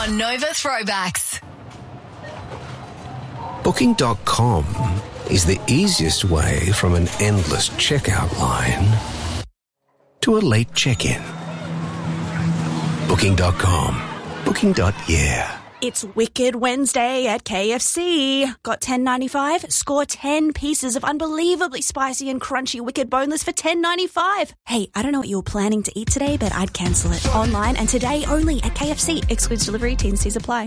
on Nova Throwbacks. Booking.com is the easiest way from an endless checkout line to a late check-in. Booking.com. Booking.yeah. It's Wicked Wednesday at KFC. Got $10.95? Score 10 pieces of unbelievably spicy and crunchy Wicked Boneless for $10.95. Hey, I don't know what you were planning to eat today, but I'd cancel it. Online and today only at KFC. Excludes delivery. T&Cs apply.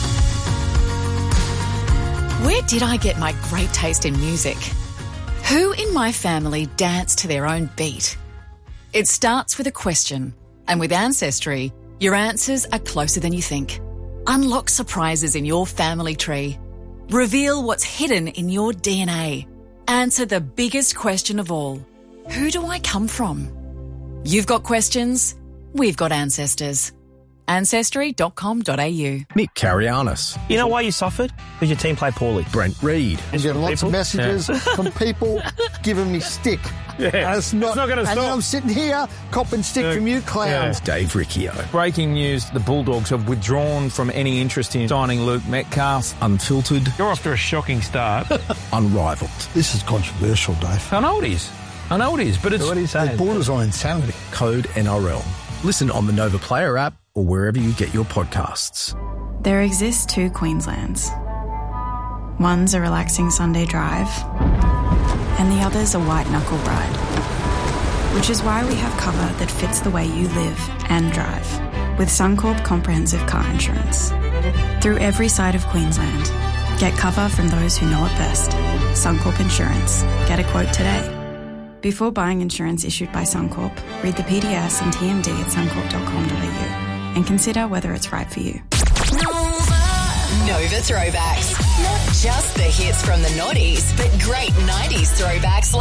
Where did I get my great taste in music? Who in my family dance to their own beat? It starts with a question, and with Ancestry, your answers are closer than you think. Unlock surprises in your family tree. Reveal what's hidden in your DNA. Answer the biggest question of all. Who do I come from? You've got questions, we've got ancestors. Ancestry.com.au. Nick Carianis. You know why you suffered? Because your team played poorly. Brent Reid. I'm getting lots of messages from people giving me stick. Yeah. It's not going to stop. And then I'm sitting here copping stick from you clowns. Dave Riccio. Breaking news, the Bulldogs have withdrawn from any interest in signing Luke Metcalf. Unfiltered. You're off to a shocking start. Unrivaled. This is controversial, Dave. I know it is, but it's... What are you saying? It borders on insanity. Code NRL. Listen on the Nova Player app or wherever you get your podcasts. There exist two Queenslands. One's a relaxing Sunday drive, and the other's a white-knuckle ride. Which is why we have cover that fits the way you live and drive, with Suncorp Comprehensive Car Insurance. Through every side of Queensland, get cover from those who know it best. Suncorp Insurance. Get a quote today. Before buying insurance issued by Suncorp, read the PDS and TMD at suncorp.com.au and consider whether it's right for you. Nova Throwbacks. Not just the hits from the noughties, but great 90s throwbacks